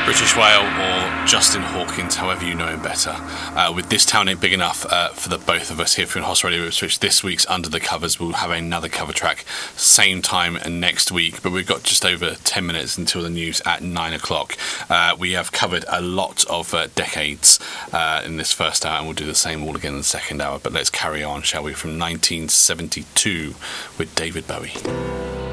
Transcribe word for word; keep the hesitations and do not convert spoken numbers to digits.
British Whale or Justin Hawkins, however you know him better. Uh, with This Town Ain't Big Enough uh, for the both of us here from Hoss Radio Ipswich. This week's Under the Covers, we'll have another cover track same time next week, but we've got just over ten minutes until the news at nine o'clock. Uh, we have covered a lot of uh, decades uh, in this first hour, and we'll do the same all again in the second hour, but let's carry on, shall we, from nineteen seventy-two with David Bowie.